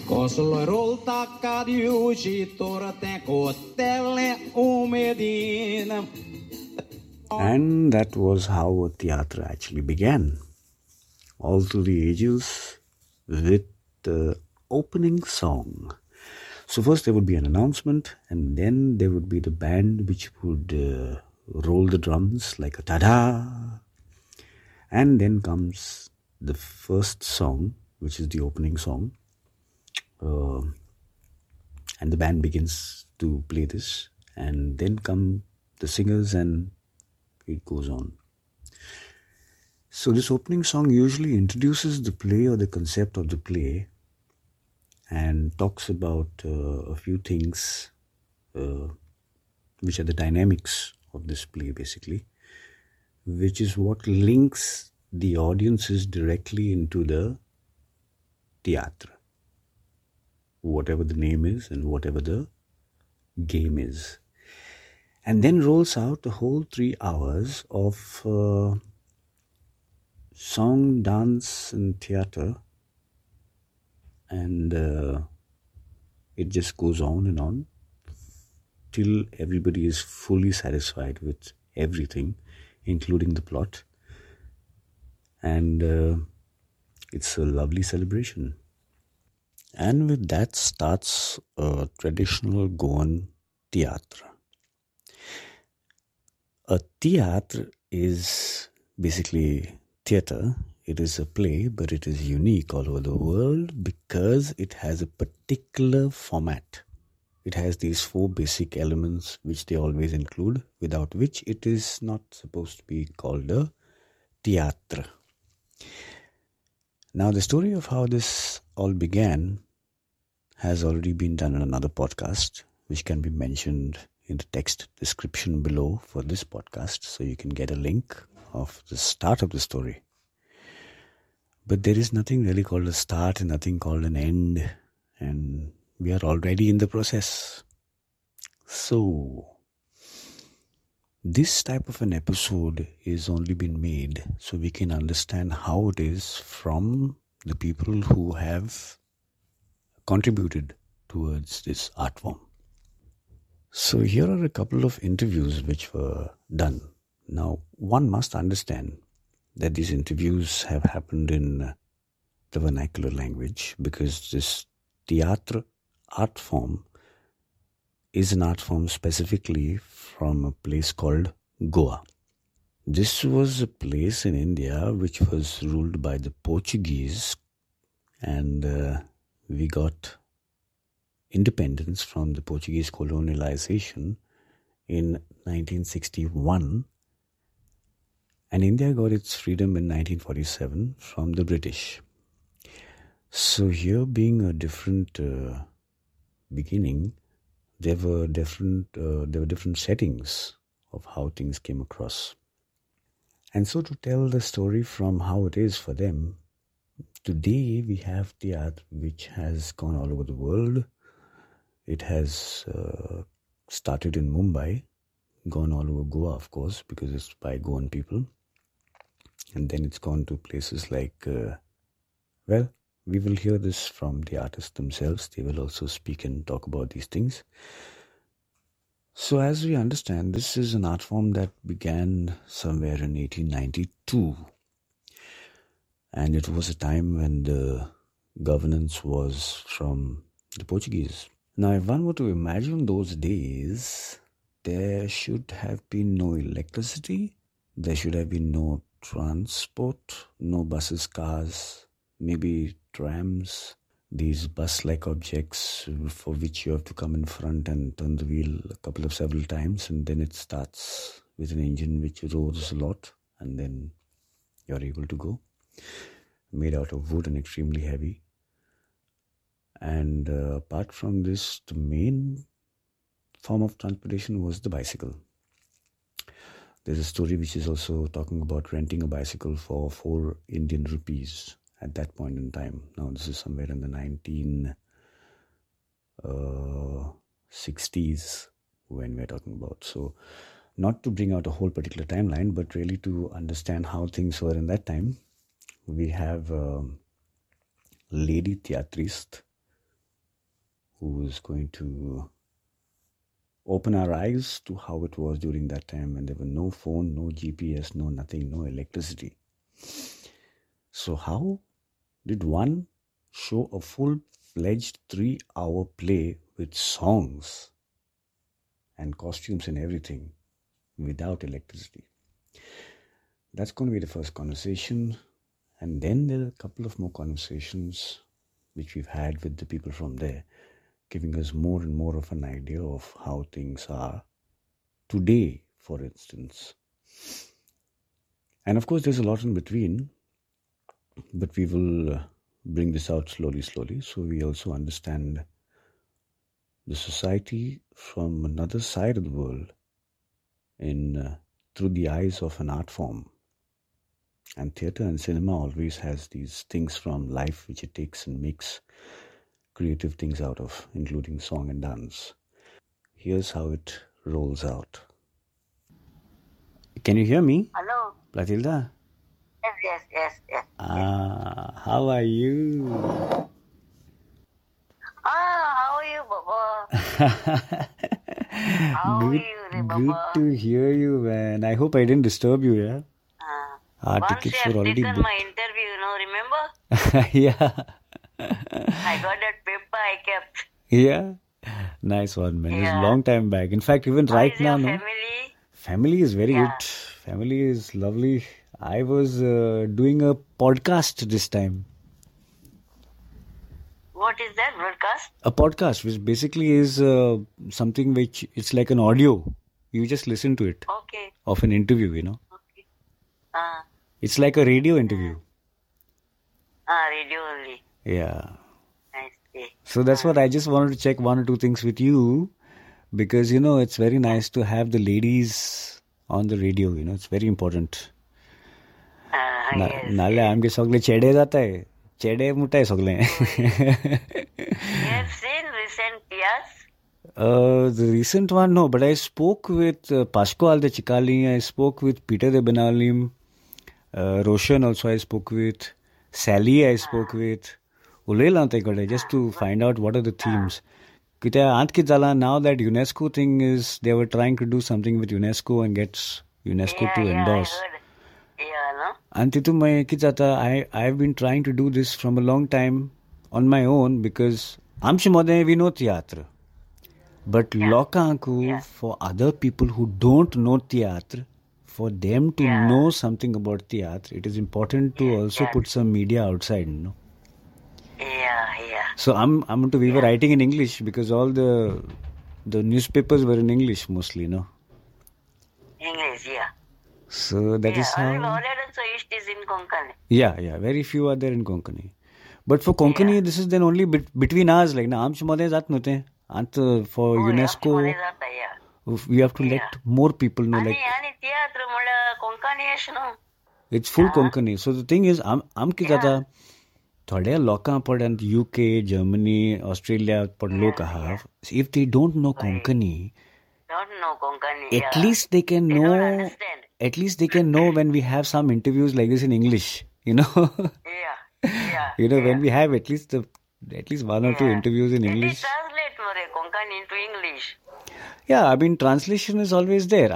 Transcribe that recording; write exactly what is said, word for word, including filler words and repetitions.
Koslorulta kadjusi torte kotelle umedin. And that was how a theatre actually began, all through the ages, with the opening song. So first there would be an announcement, and then there would be the band which would uh, roll the drums like a ta-da. And then comes the first song, which is the opening song. Uh, and the band begins to play this. And then come the singers and it goes on. So this opening song usually introduces the play or the concept of the play and talks about uh, a few things uh, which are the dynamics of this play basically, which is what links the audiences directly into the theatre, whatever the name is and whatever the game is. And then rolls out the whole three hours of uh, song, dance and theatre. And uh, it just goes on and on till everybody is fully satisfied with everything, including the plot. And uh, it's a lovely celebration. And with that starts a traditional Goan theatre. A theatre is basically theatre. It is a play, but it is unique all over the world because it has a particular format. It has these four basic elements which they always include, without which it is not supposed to be called a theatre. Now, the story of how this all began has already been done in another podcast, which can be mentioned in the text description below for this podcast, so you can get a link of the start of the story. But there is nothing really called a start and nothing called an end, and we are already in the process. So, this type of an episode is only been made so we can understand how it is from the people who have contributed towards this art form. So here are a couple of interviews which were done. Now, one must understand that these interviews have happened in the vernacular language because this theatre art form is an art form specifically from a place called Goa. This was a place in India which was ruled by the Portuguese, and uh, we got independence from the Portuguese colonialization in nineteen sixty-one, and India got its freedom in nineteen forty-seven from the British. So here being a different uh, beginning, there were different uh, there were different settings of how things came across. And so to tell the story from how it is for them, today we have the art which has gone all over the world. It has uh, started in Mumbai, gone all over Goa, of course, because it's by Goan people. And then it's gone to places like, uh, well, we will hear this from the artists themselves. They will also speak and talk about these things. So as we understand, this is an art form that began somewhere in eighteen ninety-two. And it was a time when the governance was from the Portuguese. Now, if one were to imagine those days, there should have been no electricity, there should have been no transport, no buses, cars, maybe trams, these bus-like objects for which you have to come in front and turn the wheel a couple of several times, and then it starts with an engine which roars a lot, and then you're able to go. Made out of wood and extremely heavy. And uh, apart from this, the main form of transportation was the bicycle. There's a story which is also talking about renting a bicycle for four Indian rupees at that point in time. Now this is somewhere in the nineteen sixties when we're talking about. So not to bring out a whole particular timeline, but really to understand how things were in that time. We have a lady theatrist who is going to open our eyes to how it was during that time when there were no phone, no G P S, no nothing, no electricity. So how did one show a full-fledged three-hour play with songs and costumes and everything without electricity? That's going to be the first conversation. And then there are a couple of more conversations which we've had with the people from there, giving us more and more of an idea of how things are today, for instance. And of course, there's a lot in between, but we will uh, bring this out slowly, slowly, so we also understand the society from another side of the world in uh, through the eyes of an art form. And theatre and cinema always has these things from life which it takes and makes creative things out of, including song and dance. Here's how it rolls out. Can you hear me? Hello. Platilda? Yes, yes, yes, yes. Ah, how are you? Ah, how are you, Baba? How good, are you, re, Baba? good to hear you, man. I hope I didn't disturb you, yeah? Ah. Our Once tickets you were have already taken booked. my interview, you know, remember? Yeah. I got that paper I kept. Yeah. Nice one, man. It's a Yeah. long time back. In fact, even How right is now, your no? family? Family is very Yeah. good. Family is lovely. I was uh, doing a podcast this time. What is that broadcast? A podcast, which basically is uh, something which it's like an audio. You just listen to it Okay, of an interview, you know. okay. Ah, It's like a radio interview. ah, radio only. Yeah. I see. So that's what I just wanted to check one or two things with you, because you know it's very nice to have the ladies on the radio. You know, it's very important. Ah, Na- yes. नाले आमगे सगळे चेडे जाता है चेडे मुटाय सगळे. You have seen recent years? Uh, the recent one, no, but I spoke with uh, Pascual de Chicali, I spoke with Peter de Benalim, uh, Roshan also I spoke with, Sally I spoke with, Ulela Tekade, just to find out what are the themes. Kita antki jala, now that UNESCO thing is, they were trying to do something with UNESCO and get UNESCO Yeah, to yeah, endorse. I heard. Yeah, no? And titu mai ki jata, I I've been trying to do this from a long time on my own because amshi modhe we know theatre. But lokanku, Yeah. for other people who don't know theatre, for them to Yeah. know something about theatre, it is important to Yes, also yes. put some media outside, you know. Yeah, yeah. So I'm I'm to we were writing in English because all the the newspapers were in English mostly, you know. English, yeah. So that yeah, is only how. Lorette and so East is in Konkani. Yeah, yeah. Very few are there in Konkani. But for Konkani, Yeah. this is then only bet- between us, like na amch modhe zat note. And uh, for Oh, UNESCO, yeah, Morezata, yeah. we have to let Yeah. more people know. Ani, Like ani theatre mula Konkani yeshno. it's full Konkani. So the thing is, I'm I'm ki Yeah. jata थोड़े लोकां पढ़ and U K, Germany, Australia पढ़ लोग कहा. If they don't know Konkani, Don't know Konkani. at yeah. least they can They know. don't understand. At least they can know when we have some interviews like this in English. You know, Yeah, yeah. you know yeah. when we have at least the at least one or two Yeah. interviews in It is English. translate more Konkani into English. Yeah, I mean translation is always there.